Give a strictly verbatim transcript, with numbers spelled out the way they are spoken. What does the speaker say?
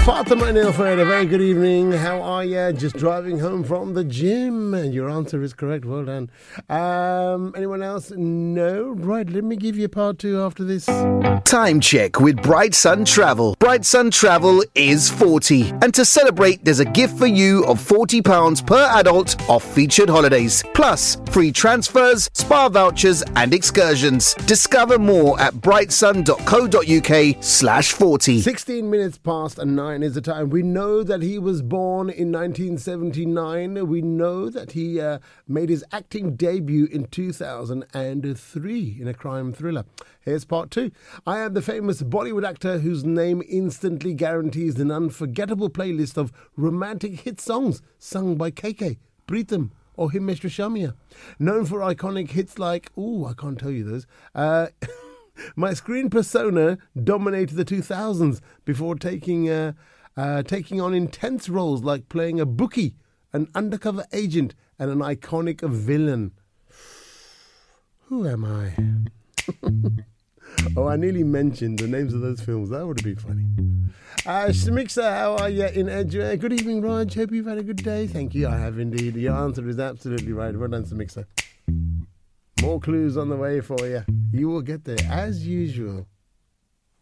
Fatima and Ilford, a very good evening. How are you? Just driving home from the gym. And your answer is correct. Well done. Um, anyone else? No? Right, let me give you part two after this. Time check with Bright Sun Travel. Bright Sun Travel is forty. And to celebrate, there's a gift for you of forty pounds per adult off featured holidays. Plus, free transfers, spa vouchers and excursions. Discover more at brightsun.co.uk slash 40. sixteen minutes past and nine is the time. We know that he was born in nineteen seventy-nine. We know that he uh, made his acting debut in two thousand three in a crime thriller. Here's part two. I am the famous Bollywood actor whose name instantly guarantees an unforgettable playlist of romantic hit songs sung by K K, Preetham or Himesh Reshammiya. Known for iconic hits like, ooh, I can't tell you those, uh... My screen persona dominated the two thousands before taking uh, uh, taking on intense roles like playing a bookie, an undercover agent, and an iconic villain. Who am I? Oh, I nearly mentioned the names of those films. That would have been funny. Uh, Shamixa, how are you in Edgeware? Good evening, Raj. Hope you've had a good day. Thank you. I have indeed. Your answer is absolutely right. Well done, Shamixa. More clues on the way for you. You will get there as usual.